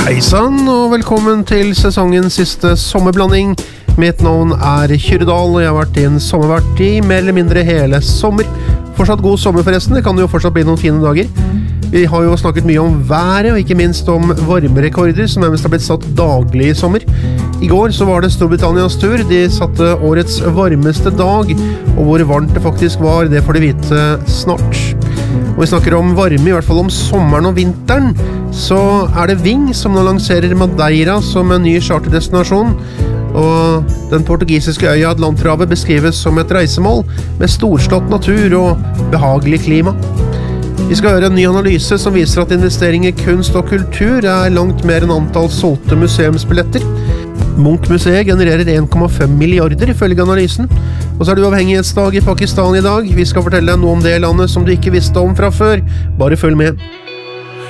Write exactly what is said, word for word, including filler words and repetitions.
Hei sann, og velkommen til sesongens siste sommerblanding. Mitt navn er Kyrdal, og jeg har vært din sommervert i mer eller mindre hele sommer. Fortsatt god sommer forresten, det kan jo fortsatt bli noen fine dager. Vi har jo snakket mye om været, og ikke minst om varmerekorder, som nærmest har blitt satt daglig i sommer. I går så var det Storbritannias tur, de satte årets varmeste dag, og hvor varmt det faktisk var, det får de vite snart. Og vi snakker om varme, i hvert fall om sommeren og vinteren, så er det Ving som nå lanserer Madeira som en ny charterdestinasjon, og den portugisiske øya Atlanterhavet beskrives som et reisemål med storslått natur og behagelig klima. Vi skal høre en ny analyse som viser at investeringer i kunst og kultur er langt mer enn antall solgte museumsbilletter. Munch-museet genererer en komma fem milliarder ifølge analysen. Og så er det uavhengighetsdag i Pakistan i dag. Vi skal fortelle deg noe om det landet som du ikke visste om fra før. Bare følg med.